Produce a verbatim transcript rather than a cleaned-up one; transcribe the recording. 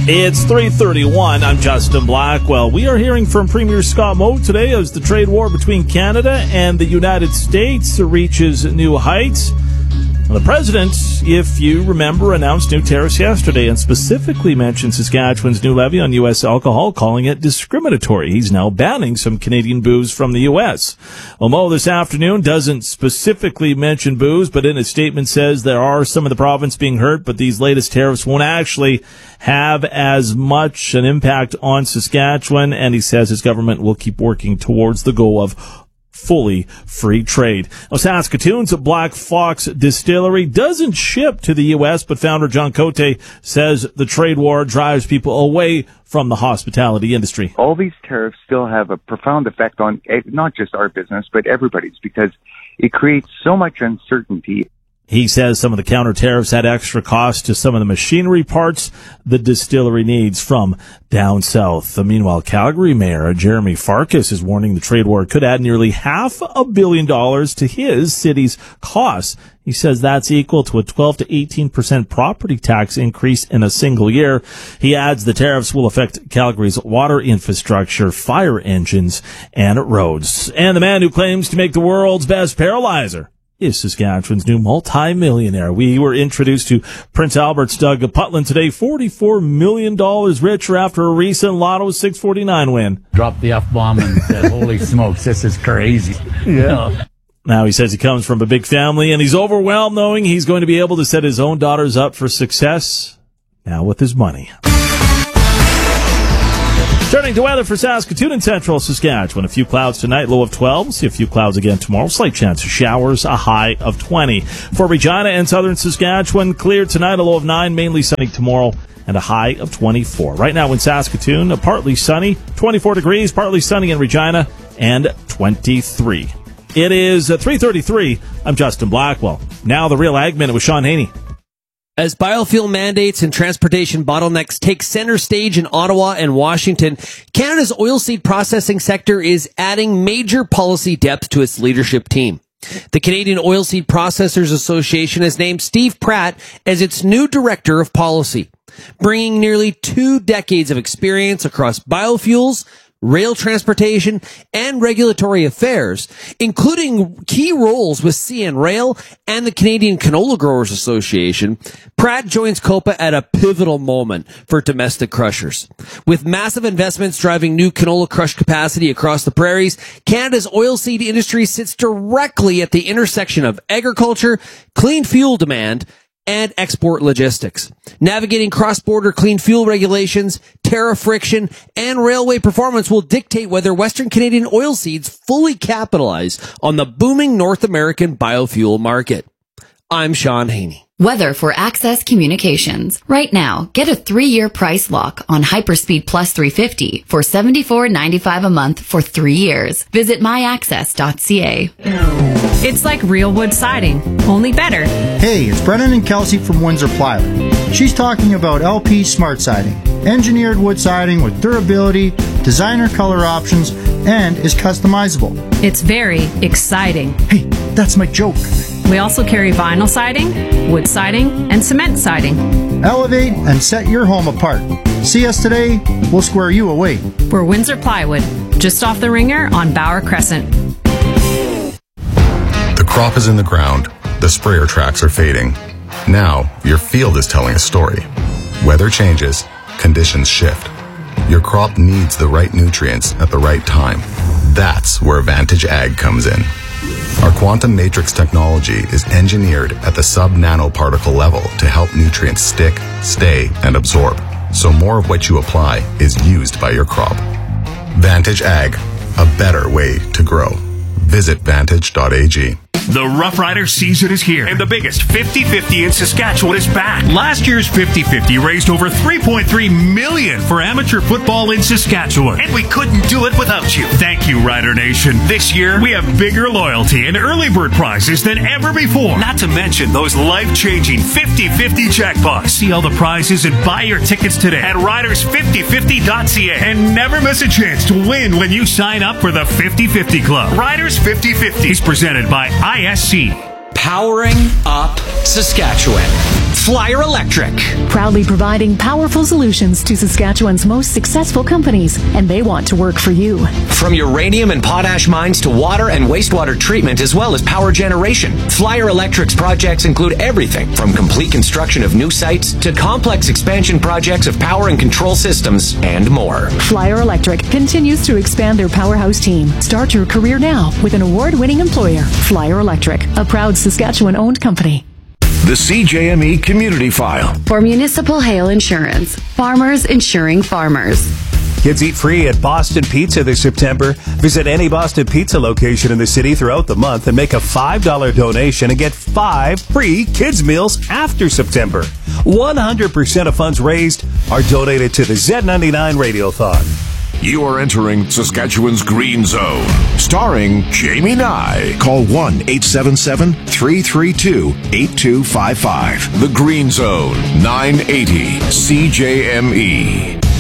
It's three thirty-one. I'm Justin Blackwell. We are hearing from Premier Scott Moe today as the trade war between Canada and the United States reaches new heights. The president, if you remember, announced new tariffs yesterday and specifically mentioned Saskatchewan's new levy on U S alcohol, calling it discriminatory. He's now banning some Canadian booze from the U S. Well, Moe this afternoon doesn't specifically mention booze, but in a statement says there are some of the province being hurt, but these latest tariffs won't actually have as much an impact on Saskatchewan, and he says his government will keep working towards the goal of fully free trade. Now, Saskatoon's Black Fox Distillery doesn't ship to the U S, but founder John Cote says the trade war drives people away from the hospitality industry. All these tariffs still have a profound effect on not just our business, but everybody's, because it creates so much uncertainty. He says some of the counter tariffs add extra cost to some of the machinery parts the distillery needs from down south. Meanwhile, Calgary Mayor Jeremy Farkas is warning the trade war could add nearly half a billion dollars to his city's costs. He says that's equal to a twelve to eighteen percent property tax increase in a single year. He adds the tariffs will affect Calgary's water infrastructure, fire engines, and roads. And the man who claims to make the world's best paralyzer is Saskatchewan's new multi-millionaire. We were introduced to Prince Albert's Doug Putland today, forty-four million dollars richer after a recent Lotto six forty-nine win. Dropped the F-bomb and said, holy smokes, this is crazy. Yeah. Now he says he comes from a big family and he's overwhelmed knowing he's going to be able to set his own daughters up for success now with his money. Turning to weather for Saskatoon and central Saskatchewan. A few clouds tonight, low of twelve. See a few clouds again tomorrow. Slight chance of showers, a high of twenty. For Regina and southern Saskatchewan, clear tonight, a low of nine. Mainly sunny tomorrow and a high of twenty-four. Right now in Saskatoon, a partly sunny, twenty-four degrees, partly sunny in Regina, and twenty-three. It is three thirty-three. I'm Justin Blackwell. Now the Real Ag Minute with Sean Haney. As biofuel mandates and transportation bottlenecks take center stage in Ottawa and Washington, Canada's oilseed processing sector is adding major policy depth to its leadership team. The Canadian Oilseed Processors Association has named Steve Pratt as its new director of policy, bringing nearly two decades of experience across biofuels, rail transportation, and regulatory affairs, including key roles with C N Rail and the Canadian Canola Growers Association. Pratt joins COPA at a pivotal moment for domestic crushers. With massive investments driving new canola crush capacity across the prairies, Canada's oilseed industry sits directly at the intersection of agriculture, clean fuel demand, and export logistics. Navigating cross-border clean fuel regulations, tariff friction, and railway performance will dictate whether Western Canadian oilseeds fully capitalize on the booming North American biofuel market. I'm Sean Haney. Weather for Access Communications. Right now, get a three-year price lock on Hyperspeed Plus three fifty for seventy-four ninety-five a month for three years. Visit my access dot c a. It's like real wood siding, only better. Hey, it's Brennan and Kelsey from Windsor Plywood. She's talking about L P Smart Siding. Engineered wood siding with durability, designer color options, and is customizable. It's very exciting. Hey, that's my joke. We also carry vinyl siding, wood siding, and cement siding. Elevate and set your home apart. See us today, we'll square you away. We're Windsor Plywood, just off the Ringer on Bauer Crescent. The crop is in the ground, the sprayer tracks are fading. Now, your field is telling a story. Weather changes, conditions shift. Your crop needs the right nutrients at the right time. That's where Vantage Ag comes in. Our quantum matrix technology is engineered at the sub-nanoparticle level to help nutrients stick, stay, and absorb, so more of what you apply is used by your crop. Vantage Ag, a better way to grow. Visit vantage dot a g. The Rough Rider season is here, and the biggest fifty fifty in Saskatchewan is back. Last year's fifty fifty raised over three point three million dollars for amateur football in Saskatchewan, and we couldn't do it without you. Thank you, Rider Nation. This year, we have bigger loyalty and early bird prizes than ever before, not to mention those life-changing fifty fifty jackpots. See all the prizes and buy your tickets today at riders fifty fifty dot c a, and never miss a chance to win when you sign up for the fifty fifty Club. Riders fifty fifty is presented by I S C. Powering up Saskatchewan. Flyer Electric. Proudly providing powerful solutions to Saskatchewan's most successful companies, and they want to work for you. From uranium and potash mines to water and wastewater treatment, as well as power generation, Flyer Electric's projects include everything from complete construction of new sites to complex expansion projects of power and control systems and more. Flyer Electric continues to expand their powerhouse team. Start your career now with an award-winning employer. Flyer Electric, a proud Saskatchewan-owned company. The C J M E Community File. For municipal hail insurance, farmers insuring farmers. Kids eat free at Boston Pizza this September. Visit any Boston Pizza location in the city throughout the month and make a five dollars donation and get five free kids meals after September. one hundred percent of funds raised are donated to the Z ninety-nine Radiothon. You are entering Saskatchewan's Green Zone, starring Jamie Nye. Call one eight seven seven, three three two, eight two five five. The Green Zone, nine eighty C J M E.